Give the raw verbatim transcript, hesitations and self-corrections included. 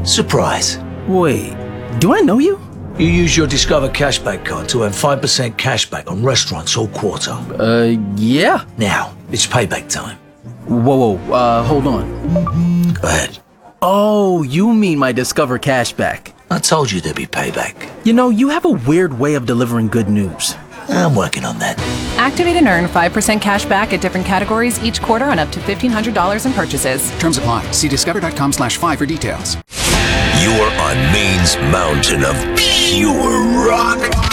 Surprise. Wait, do I know you? You use your Discover Cashback card to earn five percent cashback on restaurants all quarter. Uh, yeah. Now, it's payback time. Whoa, whoa, uh, hold on. Go ahead. Oh, you mean my Discover Cashback. I told you there'd be payback. You know, you have a weird way of delivering good news. I'm working on that. Activate and earn five percent cash back at different categories each quarter on up to fifteen hundred dollars in purchases. Terms apply. See discover.com slash five for details. You're on Maine's mountain of pure rock.